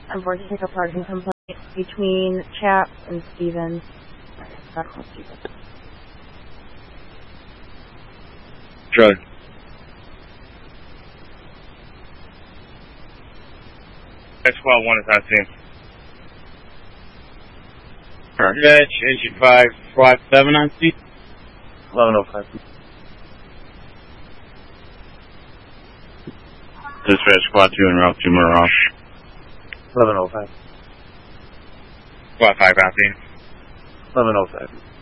I'm forced to take a parking complaint between Chaps and Stevens. Not called Stevens. Drug. Squad 1 is on scene. Dispatch, Engine 5, Squad 7 on scene. 1105. Dispatch, Squad 2 en route to Murrah. 1105. Squad 5 on scene. 1105.